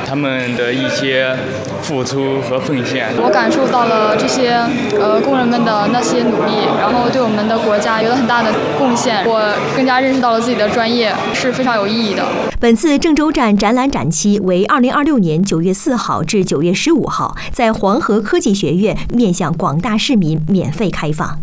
他们的一些付出和奉献。 我感受到了这些工人们的那些努力，然后对我们的国家有了很大的贡献。我更加认识到了自己的专业是非常有意义的。 本次郑州站展览展期为2026年9月4号至9月15号，在黄河科技学院面向广大市民免费开放。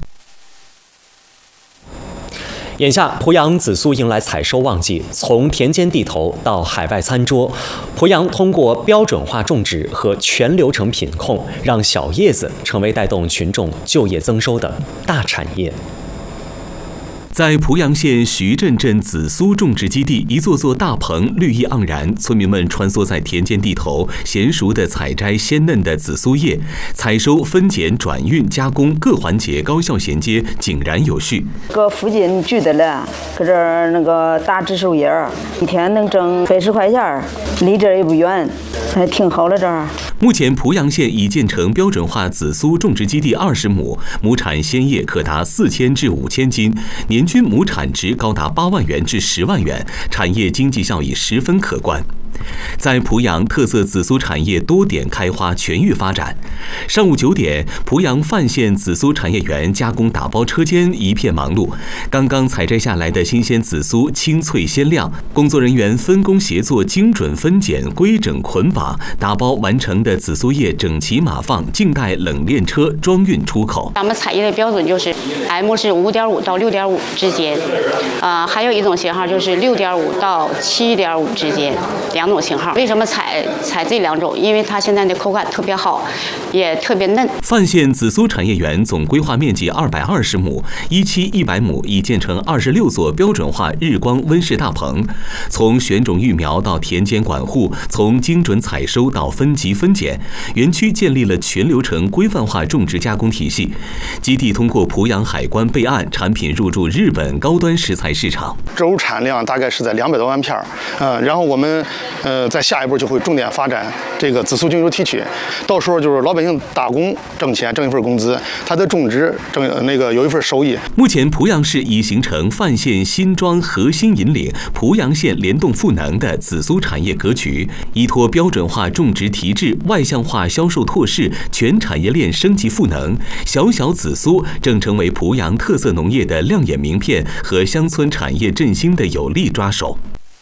眼下，濮阳紫苏迎来采收旺季，从田间地头到海外餐桌，濮阳通过标准化种植和全流程品控，让小叶子成为带动群众就业增收的大产业。 在濮阳县徐镇镇紫苏种植基地，一座座大棚绿意盎然，村民们穿梭在田间地头，娴熟地采摘鲜嫩的紫苏叶，采收、分拣、转运、加工各环节高效衔接，井然有序。 搁附近聚的了，搁这儿那个打紫苏叶，一天能挣110块钱，离这儿也不远，还挺好的这儿。 目前，濮阳县已建成标准化紫苏种植基地20亩，亩产鲜叶可达4000至5000斤，年均亩产值高达8万元至10万元，产业经济效益十分可观。在濮阳，特色紫苏产业多点开花，全域发展。上午9点，濮阳范县紫苏产业园加工打包车间一片忙碌，刚刚采摘下来的新鲜紫苏清脆鲜亮，工作人员分工协作，精准分拣、规整捆绑，打包完成的紫苏叶整齐码放，静待冷链车装运出口。 咱们采叶的标准就是 M 是5.5到6.5之间，还有一种型号就是6.5到7.5之间，两种型号。为什么采这两种？因为它现在的口感特别好，也特别嫩。 范县紫苏产业园总规划面积220亩，1期100亩，已建成26座标准化日光温室大棚。从选种育苗到田间管护，从精准采收到分级分拣，园区建立了全流程规范化种植加工体系。基地通过濮阳海关备案，产品入驻日本高端食材市场。 周产量大概是在200多万片然后我们在下一步就会重点发展这个紫苏菌株提取，到时候就是老百姓打工挣钱，挣一份工资，他的种植有一份收益。 目前濮阳市已形成范县新庄核心引领、濮阳县联动赋能的紫苏产业格局，依托标准化种植提质、外向化销售拓势，全产业链升级赋能，小小紫苏正成为濮阳特色农业的亮眼名片和乡村产业振兴的有力抓手。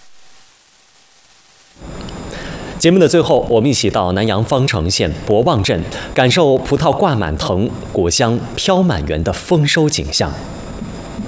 节目的最后，我们一起到南阳方城县博望镇，感受葡萄挂满藤、果香飘满园的丰收景象。